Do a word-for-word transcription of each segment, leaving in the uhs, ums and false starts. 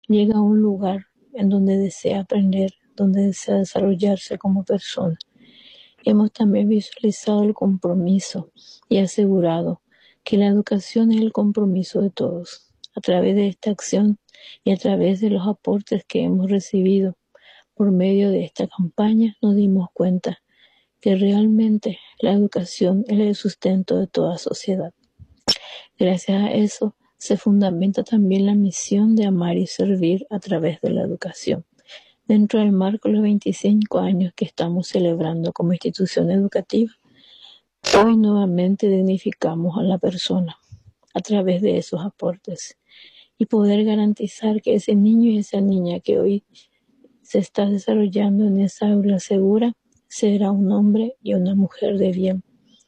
llega a un lugar en donde desea aprender, donde desea desarrollarse como persona. Hemos también visualizado el compromiso y asegurado que la educación es el compromiso de todos. A través de esta acción y a través de los aportes que hemos recibido por medio de esta campaña, nos dimos cuenta que realmente la educación es el sustento de toda sociedad. Gracias a eso se fundamenta también la misión de amar y servir a través de la educación. Dentro del marco de los veinticinco años que estamos celebrando como institución educativa, hoy nuevamente dignificamos a la persona a través de esos aportes y poder garantizar que ese niño y esa niña que hoy se está desarrollando en esa aula segura será un hombre y una mujer de bien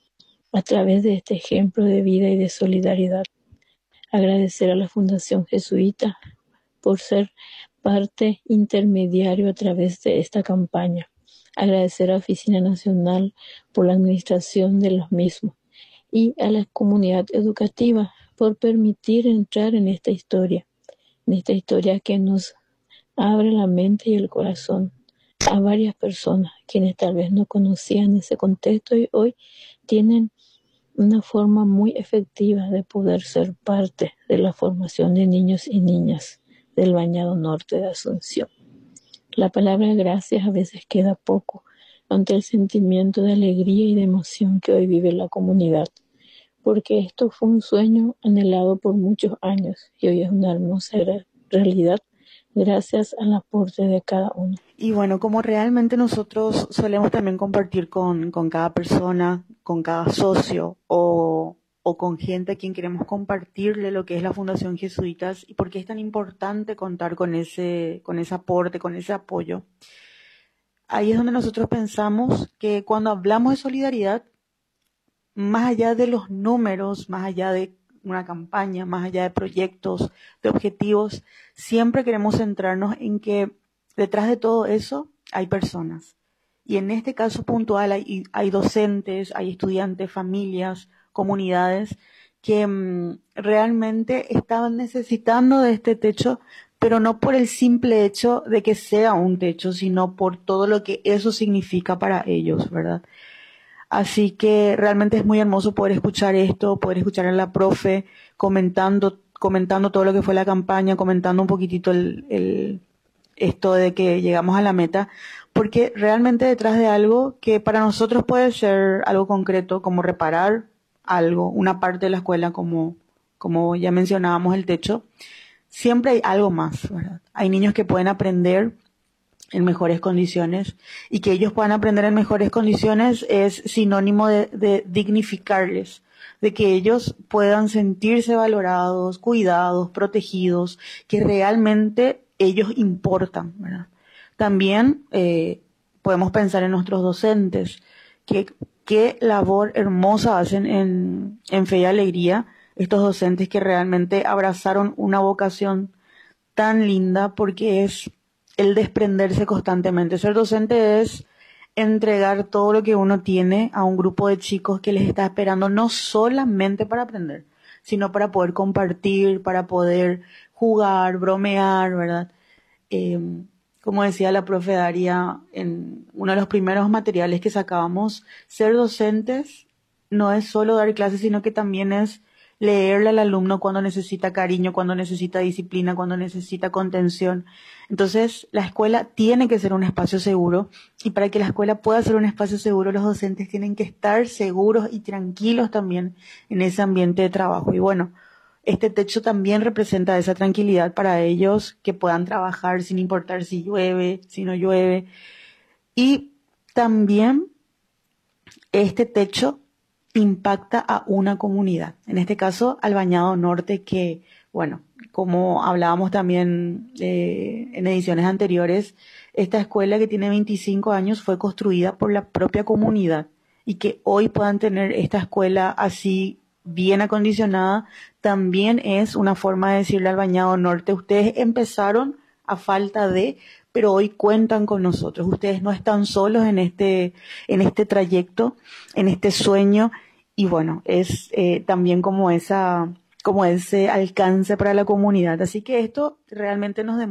a través de este ejemplo de vida y de solidaridad. Agradecer a la Fundación Jesuita por ser parte intermediario a través de esta campaña. Agradecer a la Oficina Nacional por la administración de los mismos y a la comunidad educativa por permitir entrar en esta historia, en esta historia que nos abre la mente y el corazón a varias personas quienes tal vez no conocían ese contexto y hoy tienen una forma muy efectiva de poder ser parte de la formación de niños y niñas del Bañado Norte de Asunción. La palabra gracias a veces queda poco ante el sentimiento de alegría y de emoción que hoy vive la comunidad, porque esto fue un sueño anhelado por muchos años y hoy es una hermosa realidad gracias al aporte de cada uno. Y bueno, como realmente nosotros solemos también compartir con, con cada persona, con cada socio o, o con gente a quien queremos compartirle lo que es la Fundación Jesuitas y por qué es tan importante contar con ese, con ese aporte, con ese apoyo. Ahí es donde nosotros pensamos que cuando hablamos de solidaridad, más allá de los números, más allá de una campaña, más allá de proyectos, de objetivos, siempre queremos centrarnos en que detrás de todo eso hay personas. Y en este caso puntual hay, hay docentes, hay estudiantes, familias, comunidades que mmm, realmente estaban necesitando de este techo, pero no por el simple hecho de que sea un techo, sino por todo lo que eso significa para ellos, ¿verdad? Así que realmente es muy hermoso poder escuchar esto, poder escuchar a la profe comentando, comentando todo lo que fue la campaña, comentando un poquitito el, el, esto de que llegamos a la meta, porque realmente detrás de algo que para nosotros puede ser algo concreto, como reparar algo, una parte de la escuela, como, como ya mencionábamos el techo, siempre hay algo más, ¿verdad? Hay niños que pueden aprender en mejores condiciones y que ellos puedan aprender en mejores condiciones es sinónimo de, de dignificarles, de que ellos puedan sentirse valorados, cuidados, protegidos, que realmente ellos importan, ¿verdad? También eh, podemos pensar en nuestros docentes, que qué labor hermosa hacen en, en Fe y Alegría, estos docentes que realmente abrazaron una vocación tan linda porque es el desprenderse constantemente. Ser docente es entregar todo lo que uno tiene a un grupo de chicos que les está esperando no solamente para aprender, sino para poder compartir, para poder jugar, bromear, ¿verdad? Eh, como decía la profe Daria en uno de los primeros materiales que sacábamos, ser docentes no es solo dar clases, sino que también es leerle al alumno cuando necesita cariño, cuando necesita disciplina, cuando necesita contención. Entonces, la escuela tiene que ser un espacio seguro y para que la escuela pueda ser un espacio seguro, los docentes tienen que estar seguros y tranquilos también en ese ambiente de trabajo. Y bueno, este techo también representa esa tranquilidad para ellos, que puedan trabajar sin importar si llueve, si no llueve. Y también este techo impacta a una comunidad, en este caso al Bañado Norte, que, bueno, como hablábamos también eh, en ediciones anteriores, esta escuela que tiene veinticinco años fue construida por la propia comunidad y que hoy puedan tener esta escuela así bien acondicionada, también es una forma de decirle al Bañado Norte, ustedes empezaron a falta de, pero hoy cuentan con nosotros. Ustedes no están solos en este, en este trayecto, en este sueño, y bueno, es eh, también como esa, como ese alcance para la comunidad. Así que esto realmente nos demuestra